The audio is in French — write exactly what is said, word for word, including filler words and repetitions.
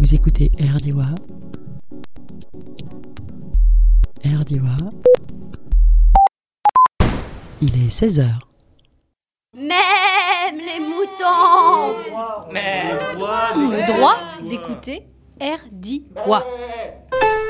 Vous écoutez Erdiwa. Erdiwa. Il est seize heures. Même les moutons. Mais Le droit d'écouter Erdiwa.